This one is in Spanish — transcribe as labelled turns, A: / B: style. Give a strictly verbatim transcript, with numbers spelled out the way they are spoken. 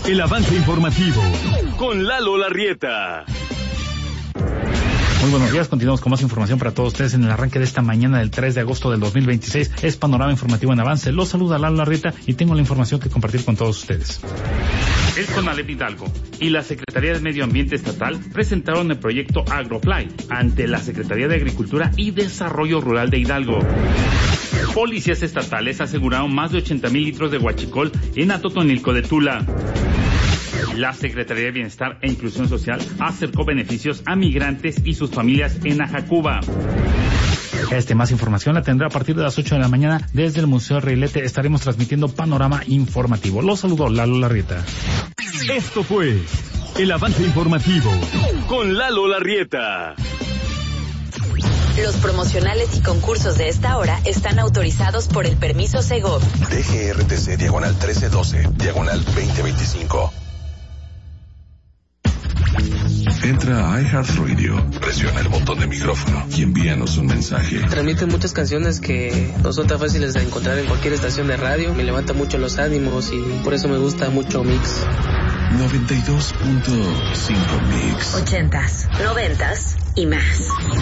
A: El avance informativo con Lalo Larrieta.
B: Muy buenos días, continuamos con más información para todos ustedes en el arranque de esta mañana del tres de agosto del dos mil veintiséis. Es Panorama Informativo en Avance. Los saluda Lalo Larrieta y tengo la información que compartir con todos ustedes. El CONALEP Hidalgo y la Secretaría de Medio Ambiente Estatal presentaron el proyecto AgroFly ante la Secretaría de Agricultura y Desarrollo Rural de Hidalgo. Policías estatales aseguraron más de ochenta mil litros de huachicol en Atotonilco de Tula. La Secretaría de Bienestar e Inclusión Social acercó beneficios a migrantes y sus familias en Ajacuba. Este más información la tendrá a partir de las ocho de la mañana desde el Museo Reilete. Estaremos transmitiendo Panorama Informativo. Los saludo Lalo Larrieta.
A: Esto fue el avance informativo con Lalo Larrieta.
C: Los promocionales y concursos de esta hora están autorizados por el permiso Segov.
D: D G R T C diagonal trece doce, diagonal veinte veinticinco. Entra a iHeartRadio, presiona el botón de micrófono y envíanos un mensaje.
E: Transmiten muchas canciones que no son tan fáciles de encontrar en cualquier estación de radio. Me levanta mucho los ánimos y por eso me gusta mucho Mix.
D: noventa y dos punto cinco Mix.
C: Ochentas, noventas y más.